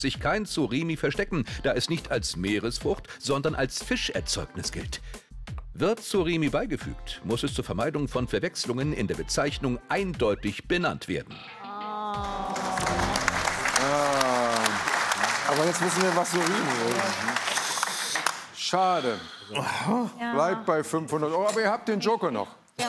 sich kein Surimi verstecken, da es nicht als Meeresfrucht, sondern als Fischerzeugnis gilt. Wird Surimi beigefügt, muss es zur Vermeidung von Verwechslungen in der Bezeichnung eindeutig benannt werden. Aber jetzt wissen wir, was Surimi ist. Schade. Ja. Bleibt bei 500 €, aber ihr habt den Joker noch. Ja.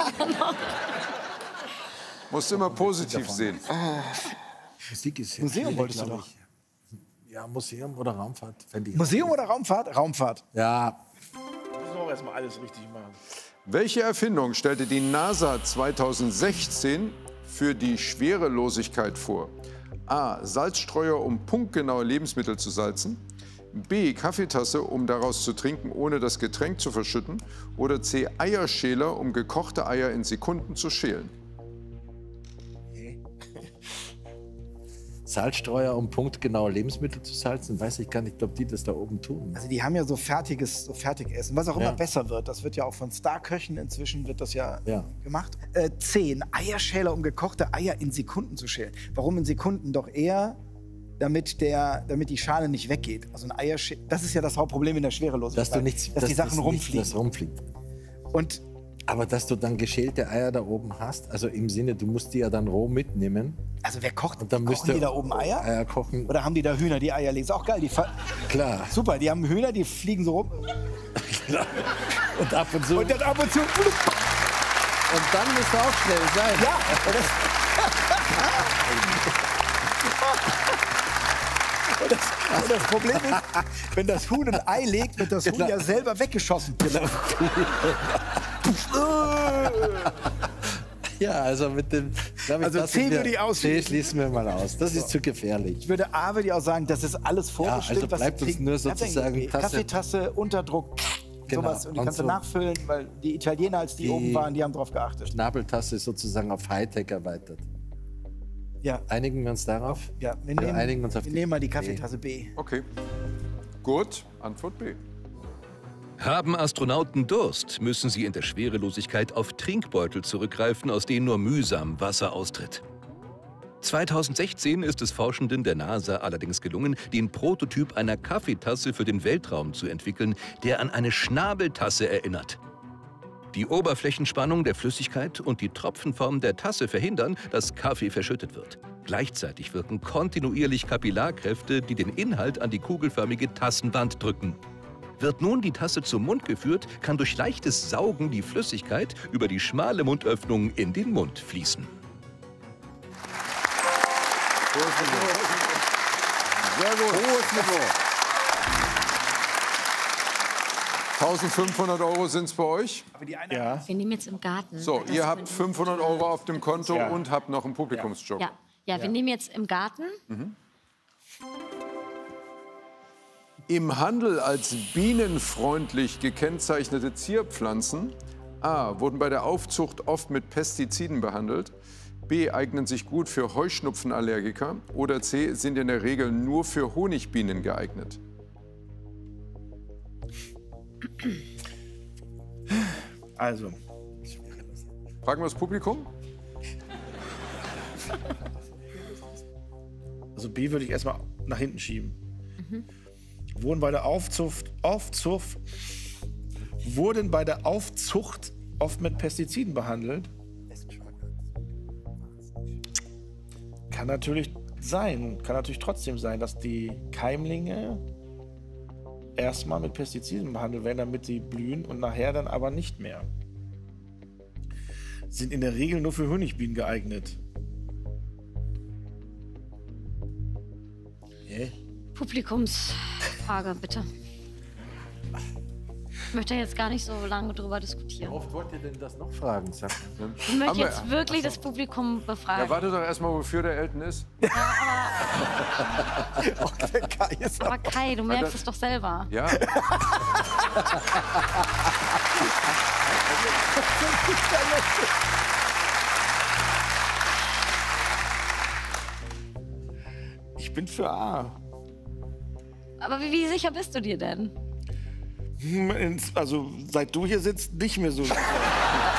Musst immer positiv sehen. Musik ist Museum wolltest du glaub doch. ich. Ja, Museum oder Raumfahrt. Fände ich Museum oder Raumfahrt? Raumfahrt. Ja, Müssen wir auch erstmal alles richtig machen. Welche Erfindung stellte die NASA 2016 für die Schwerelosigkeit vor? A. Salzstreuer, um punktgenaue Lebensmittel zu salzen. B. Kaffeetasse, um daraus zu trinken, ohne das Getränk zu verschütten. Oder C. Eierschäler, um gekochte Eier in Sekunden zu schälen. Salzstreuer, um punktgenaue Lebensmittel zu salzen. Weiß ich gar nicht, ob die das da oben tun. Also die haben ja so Fertigessen, was auch immer besser wird. Das wird ja auch von Starköchen inzwischen wird das ja gemacht. 10. Eierschäler, um gekochte Eier in Sekunden zu schälen. Warum in Sekunden? Doch eher, damit die Schale nicht weggeht. Also ein Eierschäler, das ist ja das Hauptproblem in der Schwerelosigkeit. Dass die Sachen rumfliegen. Und aber dass du dann geschälte Eier da oben hast, also im Sinne, du musst die ja dann roh mitnehmen. Also wer kocht? Und dann kochen die da oben Eier? Eier kochen. Oder haben die da Hühner, die Eier legen? Ist auch geil. Klar. Super, die haben Hühner, die fliegen so rum. Und ab und zu. Und dann ab und zu. Und dann musst du auch schnell sein. Ja. Und das Problem ist, wenn das Huhn ein Ei legt, wird das Huhn ja selber weggeschossen. Genau. Ja, also mit dem. Also C würde ich ausschließen. C schließen wir mal aus. Das ist zu gefährlich. Ich würde A würde ich auch sagen, das ist alles vorgestellt. Also bleibt uns nur sozusagen Kaffeetasse, Unterdruck, sowas. Und die kannst du nachfüllen, weil die Italiener, als die oben waren, die haben drauf geachtet. Schnabeltasse sozusagen auf Hightech erweitert. Ja. Einigen wir uns darauf? Ja, wir nehmen mal die Kaffeetasse B. Okay. Gut, Antwort B. Haben Astronauten Durst, müssen sie in der Schwerelosigkeit auf Trinkbeutel zurückgreifen, aus denen nur mühsam Wasser austritt. 2016 ist es Forschenden der NASA allerdings gelungen, den Prototyp einer Kaffeetasse für den Weltraum zu entwickeln, der an eine Schnabeltasse erinnert. Die Oberflächenspannung der Flüssigkeit und die Tropfenform der Tasse verhindern, dass Kaffee verschüttet wird. Gleichzeitig wirken kontinuierlich Kapillarkräfte, die den Inhalt an die kugelförmige Tassenwand drücken. Wird nun die Tasse zum Mund geführt, kann durch leichtes Saugen die Flüssigkeit über die schmale Mundöffnung in den Mund fließen. Sehr gut. Hohes Niveau. 1500 € sind es bei euch. Ja. Wir nehmen jetzt im Garten. So, ihr habt 500 € auf dem Konto und habt noch einen Publikumsjoker. Ja, wir nehmen jetzt im Garten. Im Handel als bienenfreundlich gekennzeichnete Zierpflanzen A. wurden bei der Aufzucht oft mit Pestiziden behandelt, B. eignen sich gut für Heuschnupfenallergiker oder C. sind in der Regel nur für Honigbienen geeignet. Also. Fragen wir das Publikum? Also B würde ich erstmal nach hinten schieben. Wurden bei der Aufzucht oft mit Pestiziden behandelt? Kann natürlich trotzdem sein, dass die Keimlinge erstmal mit Pestiziden behandelt werden, damit sie blühen und nachher dann aber nicht mehr. Sind in der Regel nur für Honigbienen geeignet. Publikumsfrage, bitte. Ich möchte jetzt gar nicht so lange drüber diskutieren. Wie oft wollt ihr denn das noch fragen? Sag mal. Ich möchte jetzt wirklich das Publikum befragen. Ja, warte doch erstmal, wofür der Elton ist. Aber Kai, du merkst es doch selber. Ja. Ich bin für A. Aber wie sicher bist du dir denn? Also, seit du hier sitzt, nicht mehr so sicher.